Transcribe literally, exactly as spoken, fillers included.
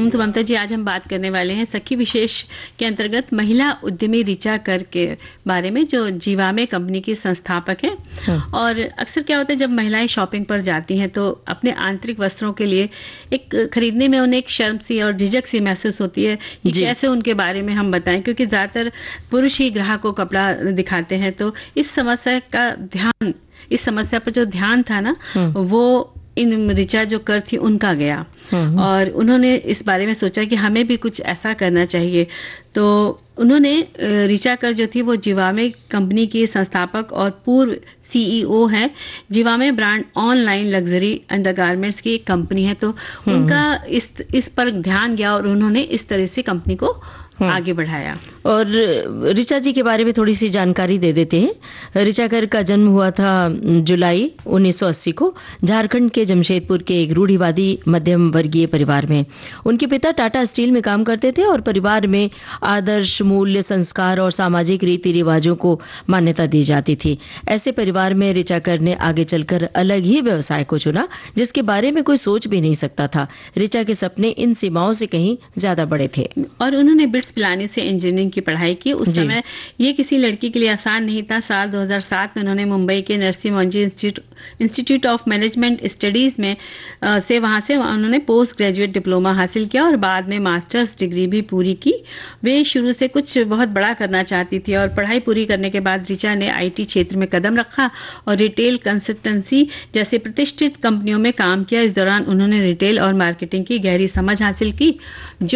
हम्म, तो ममता जी, आज हम बात करने वाले हैं सखी विशेष के अंतर्गत महिला उद्यमी ऋचा कर के बारे में, जो जीवामे कंपनी की संस्थापक हैं। हाँ। और अक्सर क्या होता है, जब महिलाएं शॉपिंग पर जाती हैं तो अपने आंतरिक वस्त्रों के लिए एक खरीदने में उन्हें एक शर्म सी और झिझक सी महसूस होती है कि जी। कैसे उनके बारे में हम बताएं, क्योंकि ज्यादातर पुरुष ही ग्राहक को कपड़ा दिखाते हैं। तो इस समस्या का ध्यान इस समस्या पर जो ध्यान था ना, हम्म। वो इन ऋचा जो कर थी उनका गया। हम्म। और उन्होंने इस बारे में सोचा कि हमें भी कुछ ऐसा करना चाहिए। तो उन्होंने अ, ऋचा कर जो थी वो जीवामे कंपनी की संस्थापक और पूर्व सीईओ है। Zivame brand online luxury undergarments की एक कंपनी है। तो उनका इस इस पर ध्यान गया और उन्होंने इस तरह से कंपनी को आगे बढ़ाया। और ऋचा जी के बारे में थोड़ी सी जानकारी दे देते हैं। ऋचा कर का जन्म हुआ था जुलाई उन्नीस सौ अस्सी को झारखंड के जमशेदपुर के एक रूढ़िवादी मध्यम वर्गीय परिवार में। उनके पिता टाटा स्टील में काम करते थे और परिवार में आदर्श, मूल्य, संस्कार और सामाजिक रीति रिवाजों को मान्यता दी जाती थी। ऐसे परिवार में ऋचा कर ने आगे चलकर अलग ही व्यवसाय को चुना, जिसके बारे में कोई सोच भी नहीं सकता था। ऋचा के सपने इन सीमाओं से कहीं ज्यादा बड़े थे और उन्होंने बिट्स पिलानी से इंजीनियरिंग की पढ़ाई की। उस समय ये किसी लड़की के लिए आसान नहीं था। साल दो हज़ार सात में उन्होंने मुंबई के Narsi Monjee institute of management studies में आ, से वहां से उन्होंने पोस्ट ग्रेजुएट डिप्लोमा हासिल किया और बाद में मास्टर्स डिग्री भी पूरी की। वे शुरू से कुछ बहुत बड़ा करना चाहती थी और पढ़ाई पूरी करने के बाद ऋचा ने आईटी क्षेत्र में कदम रखा और रिटेल कंसल्टेंसी जैसे प्रतिष्ठित कंपनियों में काम किया। इस दौरान उन्होंने रिटेल और मार्केटिंग की गहरी समझ हासिल की, जो